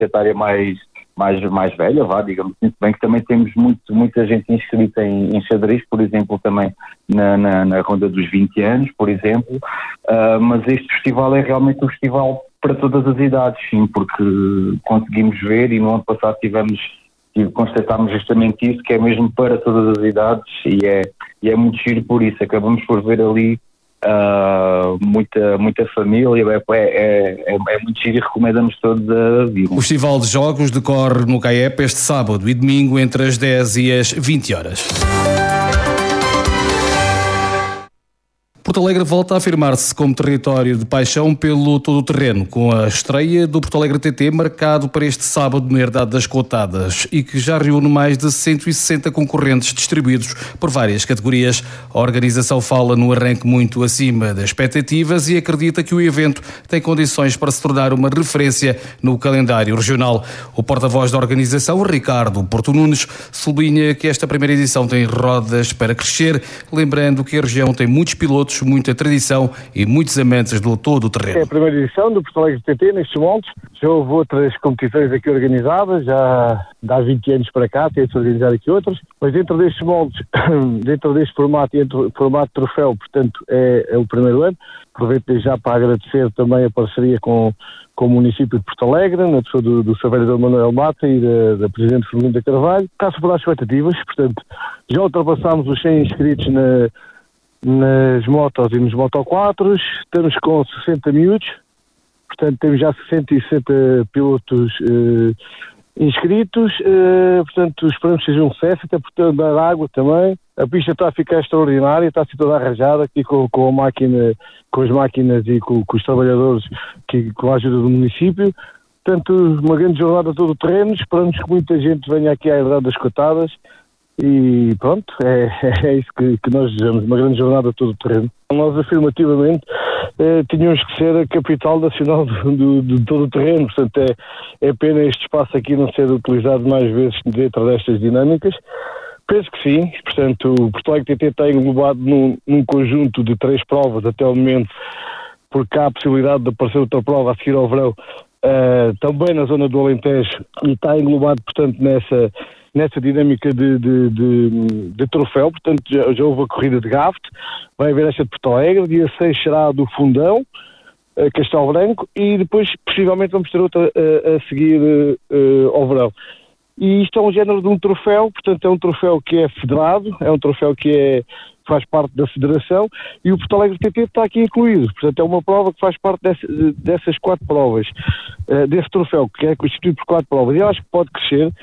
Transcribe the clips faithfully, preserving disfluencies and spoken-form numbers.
etária mais, mais, mais velha, vá, digamos assim, bem que também temos muito, muita gente inscrita em, em xadrez, por exemplo, também na, na, na ronda dos vinte anos, por exemplo, uh, mas este festival é realmente um festival para todas as idades, sim, porque conseguimos ver, e no ano passado tivemos, constatámos justamente isso, que é mesmo para todas as idades, e é, e é muito giro por isso, acabamos por ver ali Uh, muita, muita família, é, é, é, é muito giro e recomendamos todos a vir. O Festival de Jogos decorre no CAEP este sábado e domingo entre as dez e as vinte horas. Porto Alegre volta a afirmar-se como território de paixão pelo todo-terreno, com a estreia do Porto Alegre T T marcado para este sábado na Herdade das Cotadas e que já reúne mais de cento e sessenta concorrentes distribuídos por várias categorias. A organização fala no arranque muito acima das expectativas e acredita que o evento tem condições para se tornar uma referência no calendário regional. O porta-voz da organização, Ricardo Porto Nunes, sublinha que esta primeira edição tem rodas para crescer, lembrando que a região tem muitos pilotos, muita tradição e muitos amantes do todo o terreno. É a primeira edição do Porto Alegre T T nestes moldes. Já houve outras competições aqui organizadas, já há vinte anos para cá, tem-se organizado aqui outras, mas dentro destes moldes, dentro deste formato, dentro formato de troféu, portanto, é, é o primeiro ano. Aproveito já para agradecer também a parceria com, com o município de Porto Alegre, na pessoa do, do seu vereador Manuel Mata e da, da Presidente Fernanda Carvalho. Está a superar as expectativas, portanto, já ultrapassámos os cem inscritos na nas motos e nos motoquatros, estamos com sessenta miúdos, portanto temos já sessenta e sessenta pilotos uh, inscritos, uh, portanto esperamos que seja um sucesso, até por ter dar água também. A pista está a ficar extraordinária, está a ser toda arranjada aqui com, com a máquina, com as máquinas e com, com os trabalhadores, que, com a ajuda do município. Portanto, uma grande jornada todo o terreno, esperamos que muita gente venha aqui à Herdade das Cotadas. E pronto, é, é isso que, que nós desejamos, uma grande jornada todo o terreno. Nós afirmativamente eh, tínhamos que ser a capital nacional do, do, de todo o terreno, portanto é, é pena este espaço aqui não ser utilizado mais vezes dentro destas dinâmicas. Penso que sim, portanto o Porto Alegre T T está englobado num, num conjunto de três provas até o momento, porque há a possibilidade de aparecer outra prova a seguir ao verão, uh, também na zona do Alentejo, e está englobado portanto nessa... nessa dinâmica de, de, de, de troféu, portanto já, já houve a corrida de Gaft, vai haver esta de Porto Alegre, dia seis será do Fundão, Castelo Branco, e depois possivelmente vamos ter outra a, a seguir uh, ao verão. E isto é um género de um troféu, portanto é um troféu que é federado, é um troféu que é, faz parte da federação, e o Porto Alegre T T está aqui incluído, portanto é uma prova que faz parte desse, dessas quatro provas, uh, desse troféu, que é constituído por quatro provas, e eu acho que pode crescer.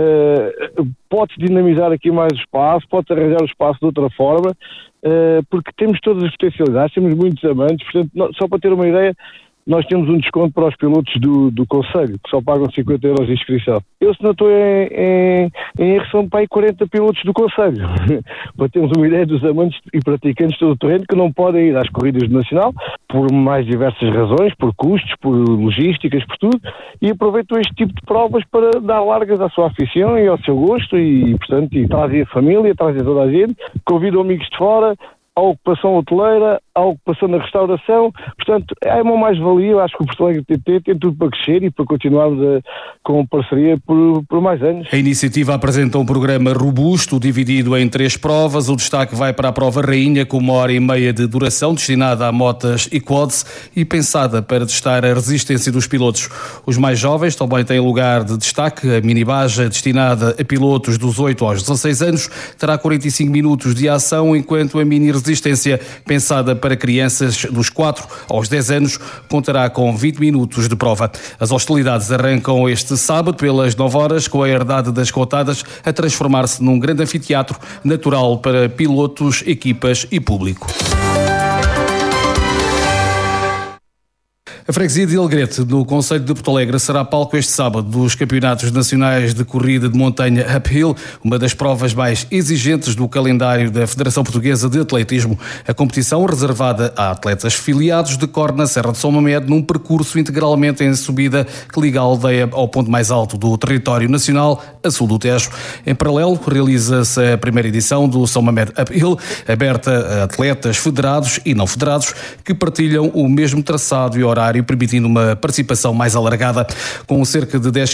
Uh, pode-se dinamizar aqui mais o espaço, pode-se arranjar o espaço de outra forma, uh, porque temos todas as potencialidades, temos muitos amantes, portanto, não, só para ter uma ideia, nós temos um desconto para os pilotos do, do Conselho, que só pagam cinquenta euros de inscrição. Eu, se não estou em, em, em erro, são para aí quarenta pilotos do Conselho. Para termos uma ideia dos amantes e praticantes de todo o terreno que não podem ir às corridas do Nacional, por mais diversas razões, por custos, por logísticas, por tudo, e aproveitam este tipo de provas para dar largas à sua afição e ao seu gosto, e, portanto, e trazem a família, trazem toda a gente, convidam amigos de fora, à ocupação hoteleira, à ocupação na restauração, portanto é uma mais-valia. Eu acho que o Porto Alegre T T tem tudo para crescer e para continuarmos a, com parceria por, por mais anos. A iniciativa apresenta um programa robusto, dividido em três provas. O destaque vai para a prova rainha, com uma hora e meia de duração, destinada a motas e quads e pensada para testar a resistência dos pilotos. Os mais jovens também têm lugar de destaque. A mini-baja, destinada a pilotos dos oito aos dezasseis anos, terá quarenta e cinco minutos de ação, enquanto a mini-resistência, pensada para crianças dos quatro aos dez anos, contará com vinte minutos de prova. As hostilidades arrancam este sábado pelas nove horas, com a Herdade das Cotadas a transformar-se num grande anfiteatro natural para pilotos, equipas e público. A freguesia de Alegrete, no concelho de Porto Alegre, será palco este sábado dos Campeonatos Nacionais de Corrida de Montanha Uphill, uma das provas mais exigentes do calendário da Federação Portuguesa de Atletismo. A competição, reservada a atletas filiados, decorre na Serra de São Mamede, num percurso integralmente em subida que liga a aldeia ao ponto mais alto do território nacional, a sul do Tejo. Em paralelo, realiza-se a primeira edição do São Mamede Uphill, aberta a atletas federados e não federados, que partilham o mesmo traçado e horário, permitindo uma participação mais alargada. Com cerca de dez